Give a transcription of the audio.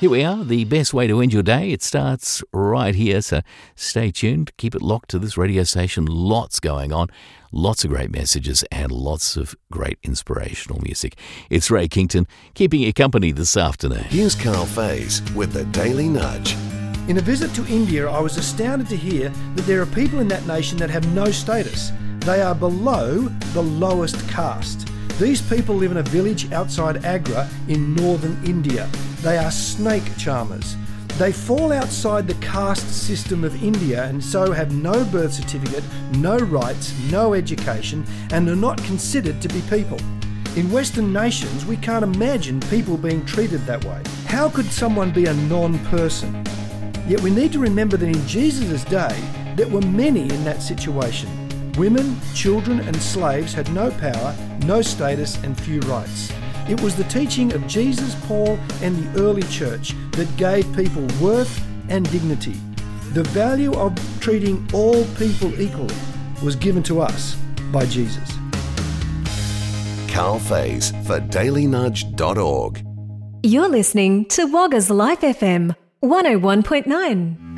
Here we are, the best way to end your day. It starts right here, so stay tuned. Keep it locked to this radio station. Lots going on, lots of great messages and lots of great inspirational music. It's Ray Kington, keeping you company this afternoon. Here's Carl Faze with the Daily Nudge. In a visit to India, I was astounded to hear that there are people in that nation that have no status. They are below the lowest caste. These people live in a village outside Agra in northern India. They are snake charmers. They fall outside the caste system of India and so have no birth certificate, no rights, no education, and are not considered to be people. In Western nations, we can't imagine people being treated that way. How could someone be a non-person? Yet we need to remember that in Jesus' day, there were many in that situation. Women, children and slaves had no power, no status and few rights. It was the teaching of Jesus, Paul and the early church that gave people worth and dignity. The value of treating all people equally was given to us by Jesus. Carl Faze for dailynudge.org. You're listening to Wagga's Life FM 101.9.